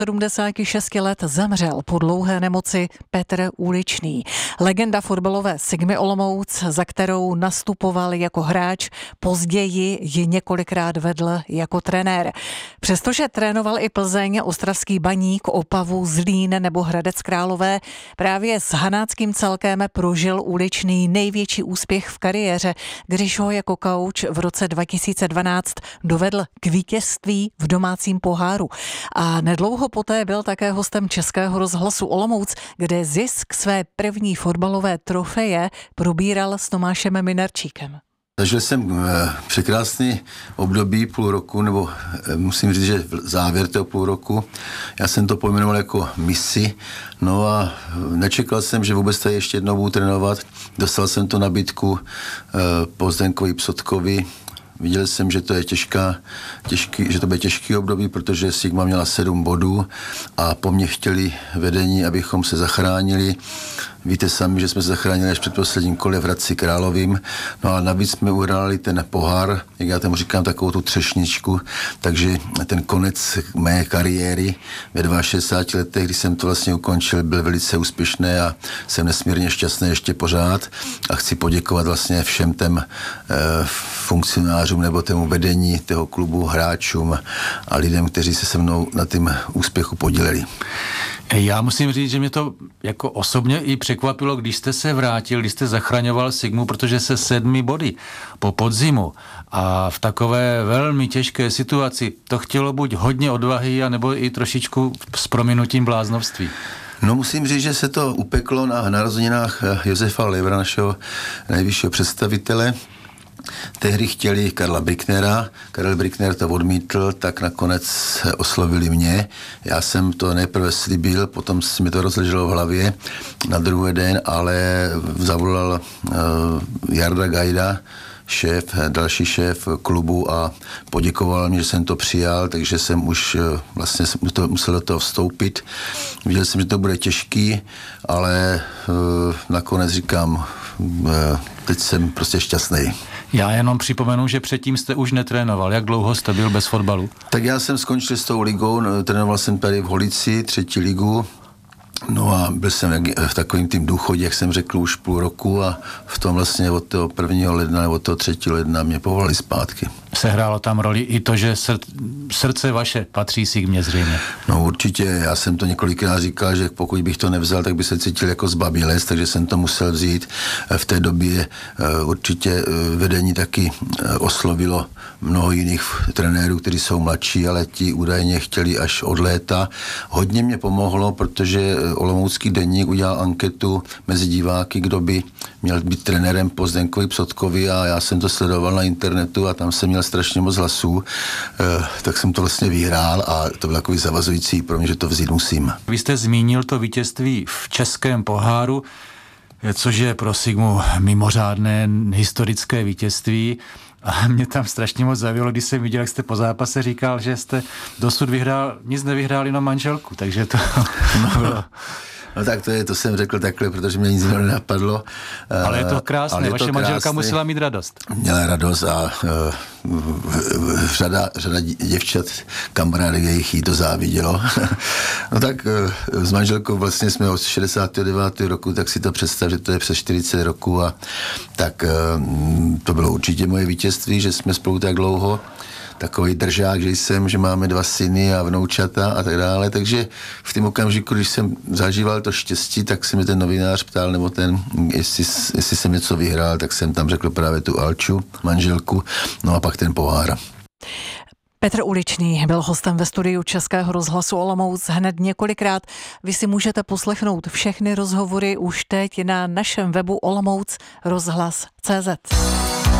76 let zemřel po dlouhé nemoci Petr Uličný. Legenda fotbalové Sigmy Olomouc, za kterou nastupoval jako hráč, později ji několikrát vedl jako trenér. Přestože trénoval i Plzeň, Ostravský Baník, Opavu, Zlín nebo Hradec Králové, právě s hanáckým celkem prožil Uličný největší úspěch v kariéře, když ho jako kouč v roce 2012 dovedl k vítězství v domácím poháru. A nedlouho poté byl také hostem Českého rozhlasu Olomouc, kde zisk své první fotbalové trofeje probíral s Tomášem Mynarčíkem. Zažil jsem překrásný období půl roku, nebo musím říct, že závěr toho půl roku. Já jsem to pojmenoval jako misi, no a nečekal jsem, že vůbec tady ještě jednou budu trénovat. Dostal jsem tu nabídku po Zdenkovi Psotkovi. Viděl jsem, že to je že to bude těžký období, protože Sigma měla 7 bodů a po mně chtěli vedení, abychom se zachránili. Víte sami, že jsme se zachránili až před posledním kole v Hradci Královým. No a navíc jsme uhráli ten pohár, jak já tomu říkám, takovou tu třešničku, takže ten konec mé kariéry ve 62 letech, když jsem to vlastně ukončil, byl velice úspěšný a jsem nesmírně šťastný ještě pořád a chci poděkovat vlastně všem těm funkcionářům nebo tému vedení toho klubu, hráčům a lidem, kteří se mnou na tím úspěchu podíleli. Já musím říct, že mě to jako osobně i překvapilo, když jste se vrátil, když jste zachraňoval Sigmu, protože se 7 body po podzimu a v takové velmi těžké situaci to chtělo buď hodně odvahy, anebo i trošičku s prominutím bláznovství. No musím říct, že se to upeklo na narozeninách Josefa Levra, našeho nejvyššího představitele. Tehdy chtěli Karla Bricknera, Karel Brickner to odmítl, tak nakonec oslovili mě. Já jsem to nejprve slíbil, potom si mi to rozleželo v hlavě na druhý den, ale zavolal Jarda Gajda, další šéf klubu a poděkoval mi, že jsem to přijal, takže jsem už vlastně musel do toho vstoupit. Viděl jsem, že to bude těžký, ale nakonec říkám, teď jsem prostě šťastný. Já jenom připomenu, že předtím jste už netrénoval. Jak dlouho jste byl bez fotbalu? Tak já jsem skončil s tou ligou, trénoval jsem tady v Holici, 3. ligu. No a byl jsem v takovým tým důchodě, jak jsem řekl, už půl roku a v tom vlastně od toho 1. ledna nebo od toho 3. ledna mě povolali zpátky. Sehrálo tam roli i to, že srdce vaše patří Sigmě zřejmě. No určitě, já jsem to několikrát říkal, že pokud bych to nevzal, tak by se cítil jako zbabělec, takže jsem to musel vzít. V té době určitě vedení taky oslovilo mnoho jiných trenérů, kteří jsou mladší, ale ti údajně chtěli až od léta. Hodně mě pomohlo, protože Olomoucký deník udělal anketu mezi diváky, kdo by měl být trenérem po Zdenkovi Psotkovi a já jsem to sledoval na internetu a tam jsem měl strašně moc hlasů, tak jsem to vlastně vyhrál a to bylo takový zavazující pro mě, že to vzít musím. Vy jste zmínil to vítězství v Českém poháru, což je pro Sigmu mimořádné historické vítězství. A mě tam strašně moc zavělo, když jsem viděl, jak jste po zápase říkal, že jste dosud nic nevyhrál, jenom manželku, takže to bylo... No tak to jsem řekl takhle, protože mě nic jiného nenapadlo. Ale je to krásné, vaše manželka musela mít radost. Měla radost a řada děvčat, kamarádek jejich jí to závidělo. No tak s manželkou vlastně jsme od 69. roku, tak si to představ, že to je přes 40 roku a tak to bylo určitě moje vítězství, že jsme spolu tak dlouho. Takový držák, že máme 2 syny a vnoučata a tak dále, takže v tom okamžiku, když jsem zažíval to štěstí, tak se mi ten novinář ptal, nebo jestli jsem něco vyhrál, tak jsem tam řekl právě tu Alču, manželku, no a pak ten pohár. Petr Uličný byl hostem ve studiu Českého rozhlasu Olomouc hned několikrát. Vy si můžete poslechnout všechny rozhovory už teď na našem webu olomouc.rozhlas.cz.